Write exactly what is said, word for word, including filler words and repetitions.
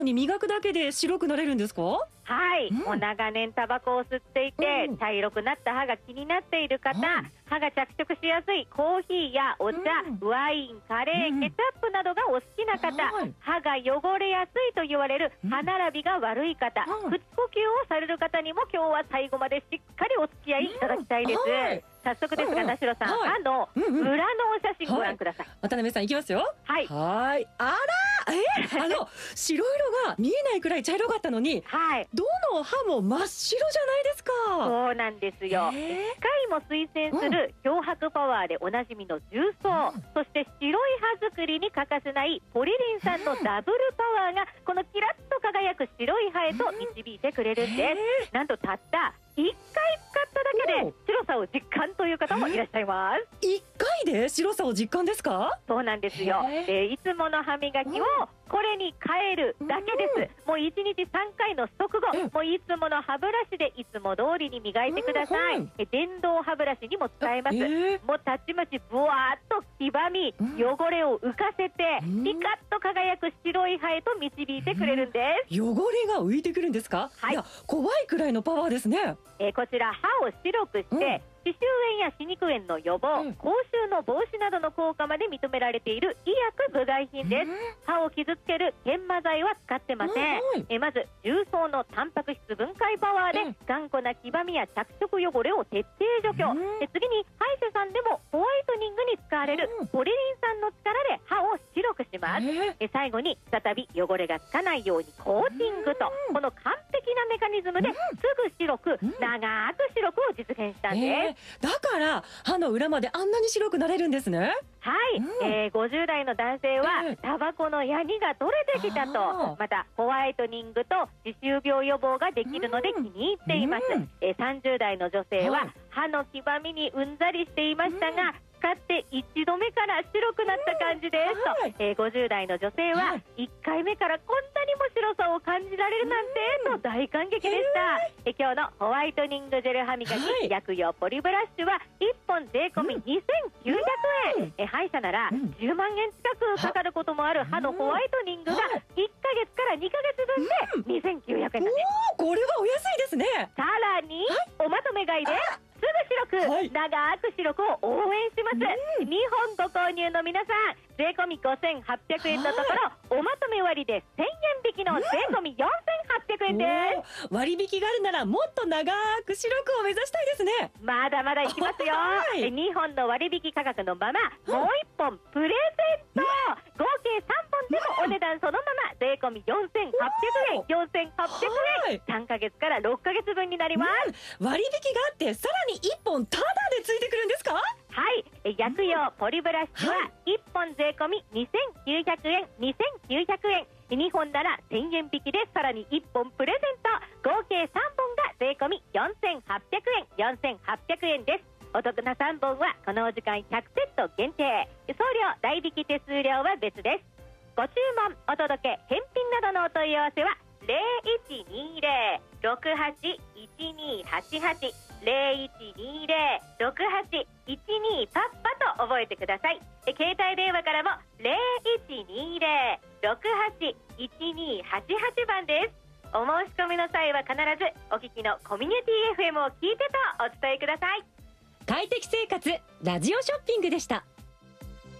に磨くだけで白くなれるんですか？ はい、 うんもう長年タバコを吸っていて、 うん茶色くなった歯が気になっている方、 はい歯が着色しやすいコーヒーやお茶、 うんワイン、カレー、 うんケチャップなどがお好きな方、 はい歯が汚れやすいと言われるうん歯並びが悪い方、 うん口呼吸をされる方にも今日は最後までしっかりお付き合いいただきたいです。 うんはい早速ですが、 うん田代さん、 はい歯のうんうん裏のお写真ご覧ください。 渡辺さんいきますよ。 はい、 はーい。あらえあの白色が見えないくらい茶色かったのに、 はい、 どの歯も真っ白じゃないですか。 そうなんですよ。 へー機械も推薦する漂白パワーでおなじみの重曹、 うんそして白い歯作りに欠かせないポリリン酸のダブルパワーがこのキラッと輝く白い歯へと導いてくれるんでへす。なんとたったいっかい使っただけで白さを実感という方もいらっしゃいます。 一回で白さを実感ですか？ そうなんですよ。 へーえーいつもの歯磨きをこれに変えるだけです。もういちにちさんかいの速度、 うんもういつもの歯ブラシでいつも通りに磨いてください。 うんえ電動歯ブラシにも使えます。 えーもうたちまちブワーっと黄ばみ、 うん汚れを浮かせて、 うんピカッと輝く白い歯へと導いてくれるんです。 汚れが浮いてくるんですか？ はいや怖いくらいのパワーですね。 えーこちら歯を白くして、 うん歯周炎や歯肉炎の予防、 うん口臭の防止などの効果まで認められている医薬部外品です。歯を傷つける研磨剤は使ってません。 うんはいえまず重曹のタンパク質分解パワーで、 うん頑固な黄ばみや着色汚れを徹底除去、 うんえ次に歯医者さんでもホワイトニングに使われるうんポリリン酸の力で歯を白くします。 えーえ最後に再び汚れがつかないようにコーティングと、 うんこの完璧なメカニズムで、 うんすぐ白く、 うん長く白くを実現したんです。 えーだから歯の裏まであんなに白くなれるんですね。 はい、 うんえーごじゅう代の男性は、 ええタバコのヤニが取れてきたあーと、またホワイトニングと歯周病予防ができるので気うんに入っています。 うんえーさんじゅう代の女性は、 はい歯の黄ばみにうんざりしていましたが、使っていちどめから白くなった感じです、 うんはいと、えーごじゅう代の女性は、 はいいっかいめからこんなにも白さを感じられるなんて、と大感激でした。えー今日のホワイトニングジェル歯磨き、 はい薬用ポリブラッシュはいっぽん税込みにせんきゅうひゃくえん、 うんえー歯医者ならうんじゅうまんえん近くかかることもある歯のホワイトニングがいっかげつからにかげつぶんでにせんきゅうひゃくえんなんです。 おーこれはお安いですね。 さらに、おまとめ買いですぐ白く、 はい長く白くを応援します。にほんご購入の皆さん、税込みごせんはっぴゃくえんのところ、おまとめ割でせんえん引きの税込みよんせんはっぴゃくえんです。 おー割引があるならもっと長く白くを目指したいですね。 まだまだいきますよ、 はいえにほんの割引価格のまま、もういっぽんプレゼント、合計さんぼんでもお値段そのまま税込みよんせんはっぴゃくえん、よんせんはっぴゃくえん、 はいさんかげつからろっかげつぶんになります。 割引があってさらにいっぽんタダでついてくるんですか？ はい、え薬用ポリブラシはいっぽん税込みにせんきゅうひゃくえん、にせんきゅうひゃくえん、にほんならせんえん引きでさらにいっぽんプレゼント、合計さんぼんが税込みよんせんはっぴゃくえん、よんせんはっぴゃくえんです。お得なさんぼんはこのお時間ひゃくセット限定、送料代引き手数料は別です。ご注文、お届け、返品などのお問い合わせはゼロいちにゼロ ろくはちいちにはちはち ゼロいちにゼロ ろくはちいちにパッパと覚えてください。え携帯電話からもゼロいちにゼロ ろくはちいちにはちはちばんです。お申し込みの際は必ずお聞きのコミュニティ エフエム を聞いてとお伝えください。 快適生活ラジオショッピングでした。